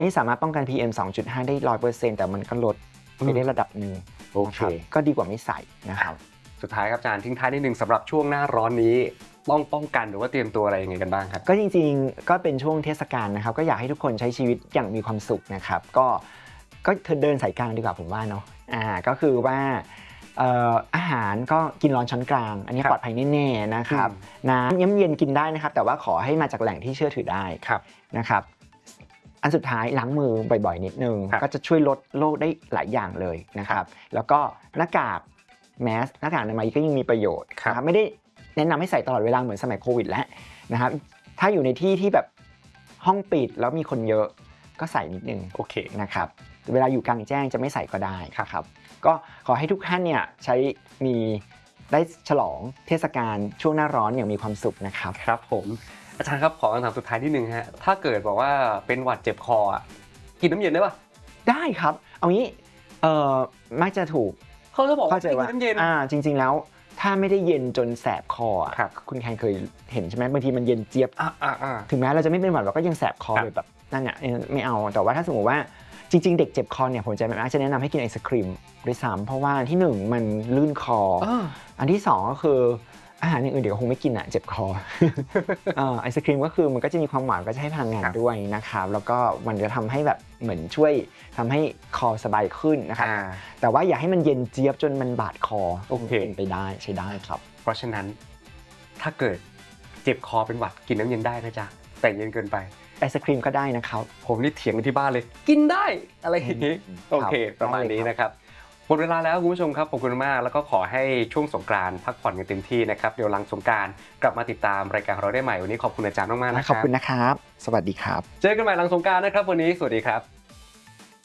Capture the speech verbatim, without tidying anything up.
นี่สามารถป้องกัน พี เอ็ม สองจุดห้า ได้ ร้อยเปอร์เซ็นต์ แต่มันก็ลดไปได้ระดับหนึ่งโอเคก็ดีกว่าไม่ใส่นะครับสุดท้ายครับอาจารย์ทิ้งท้ายนิดนึงสำหรับช่วงหน้าร้อนนี้ต้องป้องกันหรือว่าเตรียมตัวอะไรยังไงกันบ้างครับก็จริงๆก็เป็นช่วงเทศกาลนะครับก็อยากให้ทุกคนใช้ชีวิตอย่างมีความสุขนะครับก็ก็เดินสายกลางดีกว่าผมว่าเนาะอ่าก็คือว่าอาหารก็กินร้อนช้อนกลางอันนี้ปลอดภัยแน่ๆนะครับน้ำเย็นๆกินได้นะครับแต่ว่าขอให้มาจากแหล่งที่เชื่อถือได้นะครับอันสุดท้ายล้างมือบ่อยๆนิดนึงก็จะช่วยลดโรคได้หลายอย่างเลยนะครับแล้วก็หน้ากากแมสหน้ากากอนามัยก็ยังมีประโยชน์นะครับไม่ได้แนะนำให้ใส่ตลอดเวลาเหมือนสมัยโควิดแล้วนะครับถ้าอยู่ในที่ที่แบบห้องปิดแล้วมีคนเยอะก็ใส่นิดนึงโอเคนะครับเวลาอยู่กลางแจ้งจะไม่ใส่ก็ได้ครับก็ขอให้ทุกท่านเนี่ยใช้มีได้ฉลองเทศกาลช่วงหน้าร้อนอย่างมีความสุขนะครับครับผมอาจารย์ครับขอคำถามสุดท้ายนิดนึงฮะถ้าเกิดบอกว่าเป็นหวัดเจ็บคอกินน้ำเย็นได้ปะได้ครับเอางี้เอ่อมักจะถูกเขาจะบอกว่ากินน้ำเย็นอ่าจริงๆแล้วถ้าไม่ได้เย็นจนแสบคอคุณแคนเคยเห็นใช่ไหมบางทีมันเย็นเจี๊ยบถึงแม้เราจะไม่เป็นหวัดเราก็ยังแสบคอเลยแบบนั่นเนี่ยไม่เอาแต่ว่าถ้าสมมติว่าจริงๆเด็กเจ็บคอเนี่ยผมจะมักจะแนะนำให้กินไอศครีมด้วยซ้ำเพราะว่าที่หนึ่งมันลื่นคออันที่สองก็คืออาหารอย่างอื่นเดี๋ยวคงไม่กินอ่ะเจ็บคอไอศครีมก็คือมันก็จะมีความหวานก็จะให้พลังงานด้วยนะครับแล้วก็มันจะทำให้แบบเหมือนช่วยทำให้คอสบายขึ้นนะครับแต่ว่าอย่าให้มันเย็นเจี๊ยบจนมันบาดคอโอเคไปได้ใช้ได้ครับเพราะฉะนั้นถ้าเกิดเจ็บคอเป็นหวัดกินน้ำเย็นได้นะจ๊ะแต่เย็นเกินไปไอศครีมก็ได้นะครับผมนี่เถียงกันที่บ้านเลยกินได้อะไรอย่างนี้โอเคประมาณนี้นะครับหมดเวลาแล้วคุณผู้ชมครับขอบคุณมากแล้วก็ขอให้ช่วงสงกรานต์พักผ่อนกันเต็มที่นะครับเดี๋ยวหลังสงกรานต์กลับมาติดตามรายการของเราได้ใหม่วันนี้ขอบคุณอาจารย์มากๆนะครับขอบคุณนะครับสวัสดีครับเจอกันใหม่หลังสงกรานต์นะครับวันนี้สวัสดีครับ